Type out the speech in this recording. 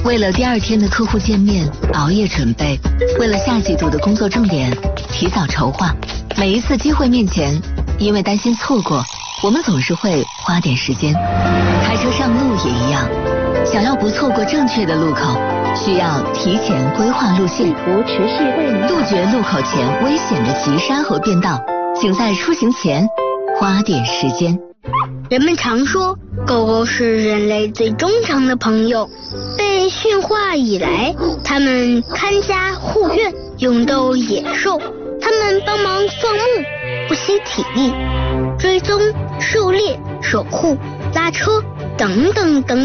为了第2天的客户见面熬夜准备，为了下季度的工作重点提早筹划。每一次机会面前，因为担心错过，我们总是会花点时间。开车上路也一样，想要不错过正确的路口，需要提前规划路线，杜绝路口前危险的急刹和变道。请在出行前花点时间。 人们常说，狗狗是人类最忠诚的朋友。被驯化以来，它们看家护院，勇斗野兽。它们帮忙放牧，不惜体力，追踪、狩猎、守护、拉车等等等。